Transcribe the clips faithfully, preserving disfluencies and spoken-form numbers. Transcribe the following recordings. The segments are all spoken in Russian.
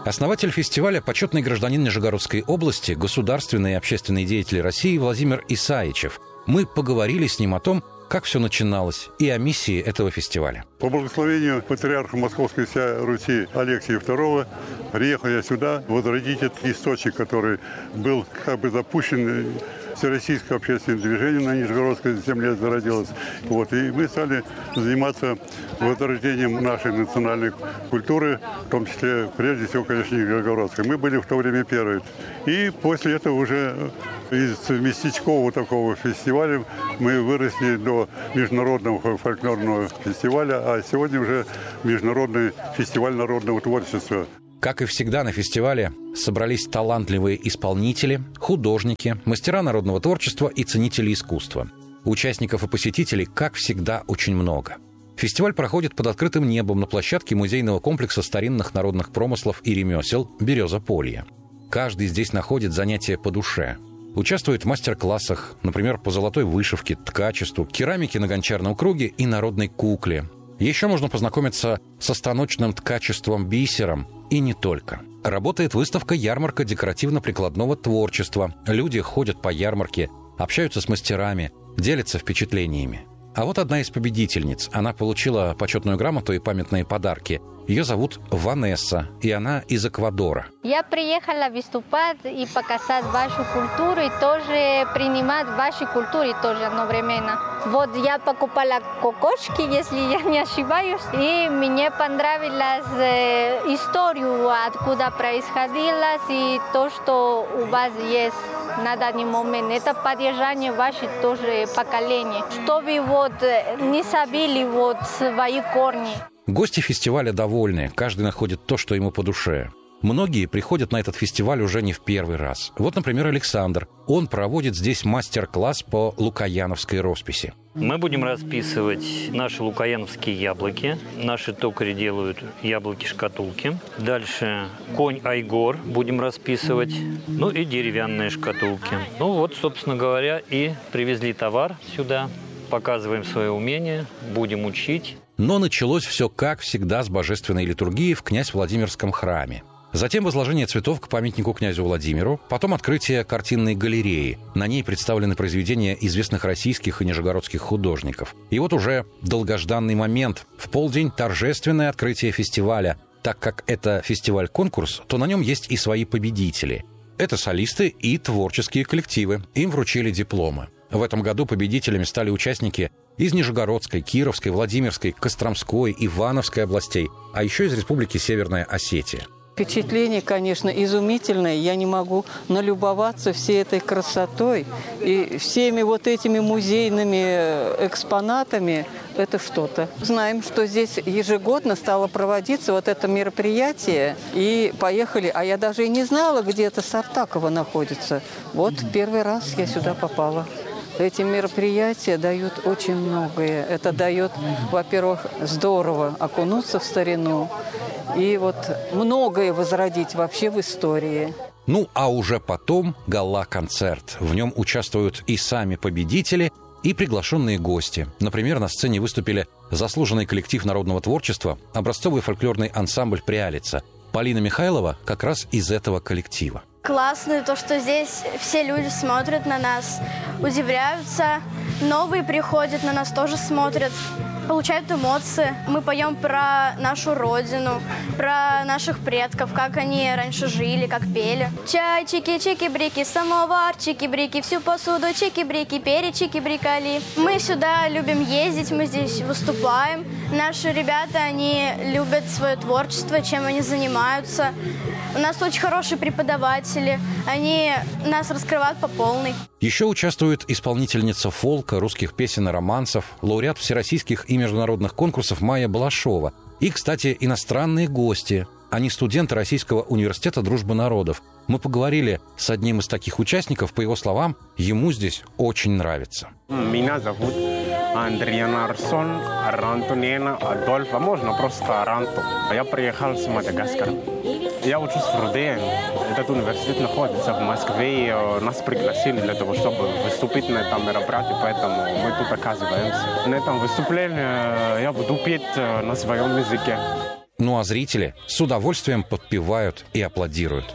Основатель фестиваля, почетный гражданин Нижегородской области, государственный и общественный деятель России Владимир Исаичев. Мы поговорили с ним о том, как все начиналось, и о миссии этого фестиваля. По благословению патриарха Московской всей Руси Алексия второго приехал я сюда возродить этот источник, который был как бы запущен. Всероссийское общественное движение на Нижегородской земле зародилось. Вот, и мы стали заниматься возрождением нашей национальной культуры, в том числе, прежде всего, конечно, нижегородской. Мы были в то время первые. И после этого уже из местечкового такого фестиваля мы выросли до международного фольклорного фестиваля, а сегодня уже международный фестиваль народного творчества. Как и всегда на фестивале собрались талантливые исполнители, художники, мастера народного творчества и ценители искусства. Участников и посетителей, как всегда, очень много. Фестиваль проходит под открытым небом на площадке музейного комплекса старинных народных промыслов и ремесел «Береза-Полье». Каждый здесь находит занятие по душе. Участвует в мастер-классах, например, по золотой вышивке, ткачеству, керамике на гончарном круге и народной кукле. Еще можно познакомиться со станочным ткачеством бисером и не только. Работает выставка-ярмарка декоративно-прикладного творчества. Люди ходят по ярмарке, общаются с мастерами, делятся впечатлениями. А вот одна из победительниц. Она получила почетную грамоту и памятные подарки. Ее зовут Ванесса, и она из Эквадора. Я приехала выступать и показать вашу культуру, и тоже принимать вашу культуру тоже одновременно. Вот я покупала кокошки, если я не ошибаюсь, и мне понравилась историю, откуда происходило, и то, что у вас есть на данный момент. Это поддержание ваших тоже поколений, чтобы вот не забили вот свои корни. Гости фестиваля довольны, каждый находит то, что ему по душе. Многие приходят на этот фестиваль уже не в первый раз. Вот, например, Александр. Он проводит здесь мастер-класс по лукояновской росписи. Мы будем расписывать наши лукояновские яблоки. Наши токари делают яблоки-шкатулки. Дальше конь Айгор будем расписывать. Ну и деревянные шкатулки. Ну вот, собственно говоря, и привезли товар сюда. Показываем свое умение, будем учить. Но началось все, как всегда, с божественной литургии в Князь-Владимирском храме. Затем возложение цветов к памятнику князю Владимиру, потом открытие картинной галереи. На ней представлены произведения известных российских и нижегородских художников. И вот уже долгожданный момент. В полдень торжественное открытие фестиваля. Так как это фестиваль-конкурс, то на нем есть и свои победители. Это солисты и творческие коллективы. Им вручили дипломы. В этом году победителями стали участники из Нижегородской, Кировской, Владимирской, Костромской, Ивановской областей, а еще из Республики Северная Осетия. Впечатление, конечно, изумительное. Я не могу налюбоваться всей этой красотой и всеми вот этими музейными экспонатами. Это что-то. Знаем, что здесь ежегодно стало проводиться вот это мероприятие. И поехали. А я даже и не знала, где это Сартаково находится. Вот первый раз я сюда попала. Эти мероприятия дают очень многое. Это дает, во-первых, здорово окунуться в старину и вот многое возродить вообще в истории. Ну, а уже потом гала-концерт. В нем участвуют и сами победители, и приглашенные гости. Например, на сцене выступили заслуженный коллектив народного творчества, образцовый фольклорный ансамбль «Прялица». Полина Михайлова как раз из этого коллектива. Классно то, что здесь все люди смотрят на нас, удивляются. Новые приходят, на нас тоже смотрят, получают эмоции. Мы поем про нашу родину, про наших предков, как они раньше жили, как пели. Чай, чики-чики-брики, самовар, чики-брики, всю посуду, чики-брики, перечики-брикали. Мы сюда любим ездить, мы здесь выступаем. Наши ребята, они любят свое творчество, чем они занимаются. У нас очень хорошие преподаватели, они нас раскрывают по полной. Еще участвует исполнительница фолка, русских песен и романсов, лауреат всероссийских и международных конкурсов Майя Балашова. И, кстати, иностранные гости. Они студенты Российского университета дружбы народов. Мы поговорили с одним из таких участников. По его словам, ему здесь очень нравится. Меня зовут Андриан Арсон, Арантонена Адольфа, можно просто Аранто. Я приехал с Мадагаскара. Я учусь в Рудене. Этот университет находится в Москве, и нас пригласили для того, чтобы выступить на этом мероприятии, поэтому мы тут оказываемся. На этом выступлении я буду петь на своем языке. Ну а зрители с удовольствием подпевают и аплодируют.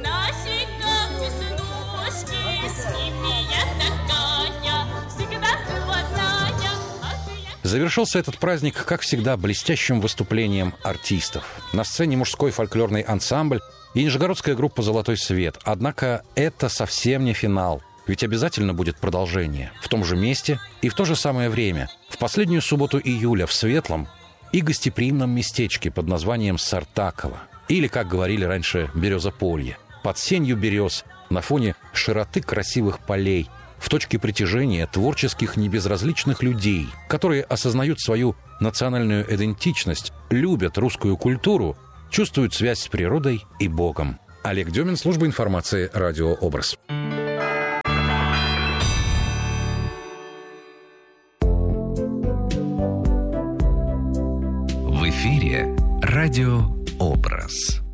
Завершился этот праздник, как всегда, блестящим выступлением артистов. На сцене мужской фольклорный ансамбль и нижегородская группа «Золотой свет». Однако это совсем не финал, ведь обязательно будет продолжение. В том же месте и в то же самое время, в последнюю субботу июля в светлом и гостеприимном местечке под названием Сартаково. Или, как говорили раньше, Березополье. Под сенью берез, на фоне широты красивых полей, в точке притяжения творческих небезразличных людей, которые осознают свою национальную идентичность, любят русскую культуру, чувствуют связь с природой и Богом. Олег Демин, служба информации «Радио Образ». В эфире «Радио Образ».